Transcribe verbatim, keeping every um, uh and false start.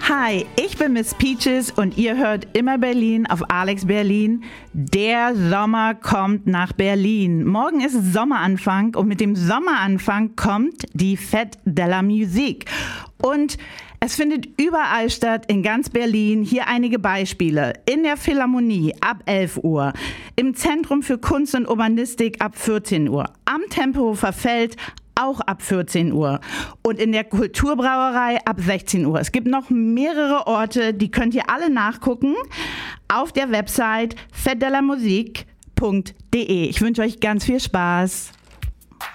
Hi, ich bin Miss Peaches und ihr hört immer Berlin auf Alex Berlin. Der Sommer kommt nach Berlin. Morgen ist Sommeranfang und mit dem Sommeranfang kommt die Fête de la Musique. Und es findet überall statt, in ganz Berlin. Hier einige Beispiele. In der Philharmonie ab elf Uhr, im Zentrum für Kunst und Urbanistik ab vierzehn Uhr, am Tempelhofer Feld auch ab vierzehn Uhr und in der Kulturbrauerei ab sechzehn Uhr. Es gibt noch mehrere Orte, die könnt ihr alle nachgucken auf der Website fête de la musique punkt de. Ich wünsche euch ganz viel Spaß.